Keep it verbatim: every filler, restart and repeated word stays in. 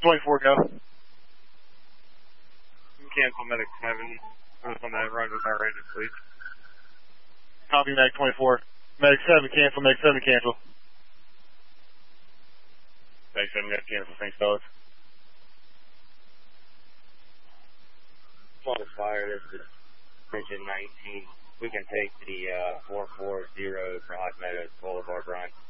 twenty-four, go. Cancel medic seven. Put us on that run with our rated, please. Copy, medic twenty-four. Medic seven, cancel. Medic seven, cancel. Medic seven, got cancel. Thanks, fellas. Flawless fire, this is Bridget nineteen. We can take the uh, four four zero Broad Meadows Boulevard run.